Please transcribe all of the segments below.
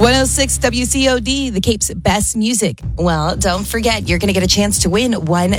106 WCOD, the Cape's best music. Well, don't forget, you're going to get a chance to win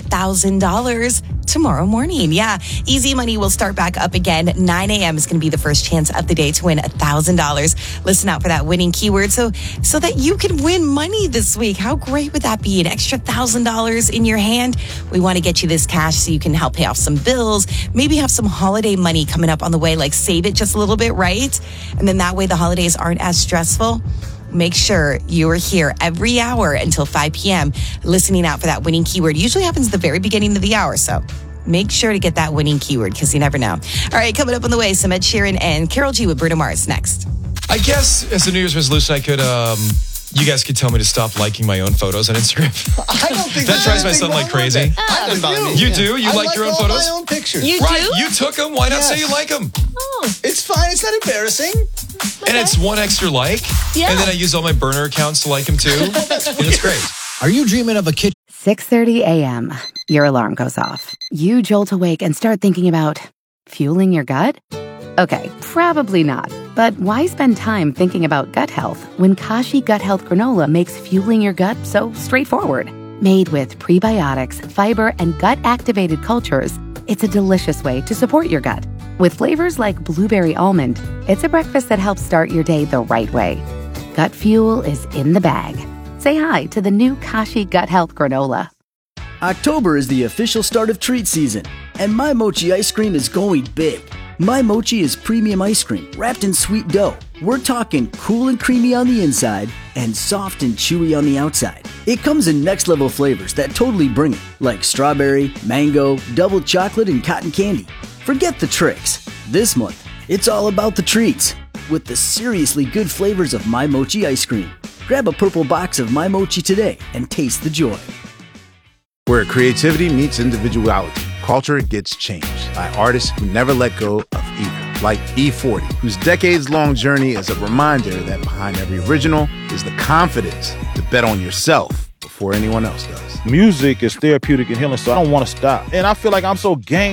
$1,000 tomorrow morning. Yeah, Easy Money will start back up again. 9 a.m. is going to be the first chance of the day to win $1,000. Listen out for that winning keyword so that you can win money this week. How great would that be? An extra $1,000 in your hand. We want to get you this cash so you can help pay off some bills. Maybe have some holiday money coming up on the way, like save it just a little bit, right? And then that way the holidays aren't as stressful. Make sure you are here every hour until 5 p.m. listening out for that winning keyword. Usually happens at the very beginning of the hour, so make sure to get that winning keyword because you never know. All right, coming up on the way, some Ed Sheeran and Karol G with Bruno Mars next. I guess as a New Year's resolution, I could, you guys could tell me to stop liking my own photos on Instagram. I don't think that drives my son like crazy. You do? You like your own photos? My own pictures. You right, do? you took them. Why not say you like them? Oh. It's fine. It's not embarrassing. And it's one extra like. Yeah. And then I use all my burner accounts to like them too. And it's great. Are you dreaming of a kitchen? 6:30 a.m. Your alarm goes off. You jolt awake and start thinking about fueling your gut? Okay, probably not. But why spend time thinking about gut health when Kashi Gut Health Granola makes fueling your gut so straightforward? Made with prebiotics, fiber, and gut-activated cultures, it's a delicious way to support your gut. With flavors like blueberry almond, it's a breakfast that helps start your day the right way. Gut fuel is in the bag. Say hi to the new Kashi Gut Health Granola. October is the official start of treat season, and My Mochi ice cream is going big. My Mochi is premium ice cream wrapped in sweet dough. We're talking cool and creamy on the inside and soft and chewy on the outside. It comes in next level flavors that totally bring it, like strawberry, mango, double chocolate, and cotton candy. Forget the tricks. This month, it's all about the treats with the seriously good flavors of My Mochi ice cream. Grab a purple box of My Mochi today and taste the joy. Where creativity meets individuality, culture gets changed by artists who never let go of either. Like E40, whose decades-long journey is a reminder that behind every original is the confidence to bet on yourself before anyone else does. Music is therapeutic and healing, so I don't want to stop. And I feel like I'm so game